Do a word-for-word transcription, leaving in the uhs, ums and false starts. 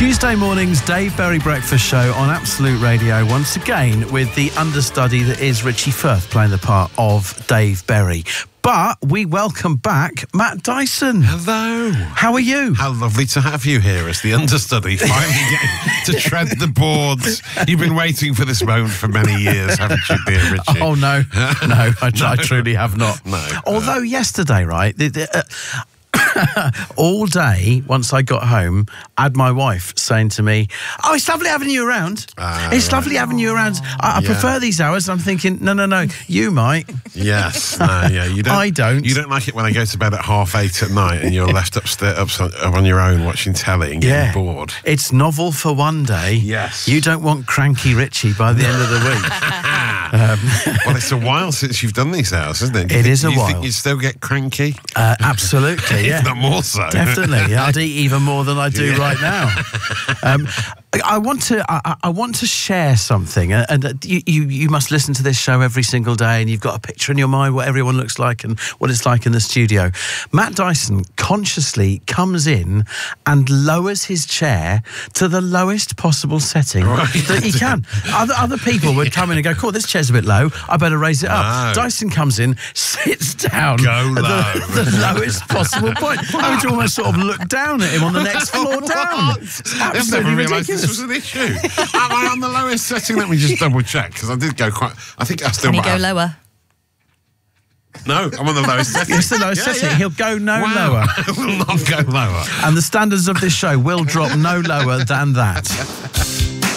Tuesday morning's Dave Berry Breakfast Show on Absolute Radio, once again with the understudy that is Richie Firth playing the part of Dave Berry. But we welcome back Matt Dyson. Hello. How are you? How lovely to have you here as the understudy, finally getting to tread the boards. You've been waiting for this moment for many years, haven't you, dear Richie? Oh, no. No, I, no. I truly have not. No. Although yesterday, right, the, the, uh, all day, once I got home, I had my wife saying to me, oh, it's lovely having you around. Uh, it's right. lovely having you around. I, I yeah. prefer these hours. I'm thinking, no, no, no, you might. Yes. No, yeah, you don't, I don't. You don't like it when I go to bed at half eight at night and you're left upstairs up, up on your own watching telly and getting yeah. bored. It's novel for one day. Yes. You don't want cranky Richie by the end of the week. um, well, it's a while since you've done these hours, isn't it? Do it think, is a do you while. think you still get cranky? Uh, absolutely, yeah. If not more so. Definitely. Yeah, I'd eat even more than I do yeah. right now. Um, I want to. I, I want to share something, and uh, you, you you must listen to this show every single day, and you've got a picture in your mind what everyone looks like and what it's like in the studio. Matt Dyson consciously comes in and lowers his chair to the lowest possible setting right. that he can. Other other people would come in and go, "Cool, this chair's a bit low. I better raise it up." No. Dyson comes in, sits down, go at low, the, the lowest possible point. I would almost sort of look down at him on the next floor down. It's I've never realised ridiculous. this was an issue. Am I on the lowest setting? Let me just double check, because I did go quite. I think I still. Can you might go have, lower? No, I'm on the lowest setting. It's the lowest yeah, setting. yeah. He'll go no wow. lower. I will not go lower. And the standards of this show will drop no lower than that.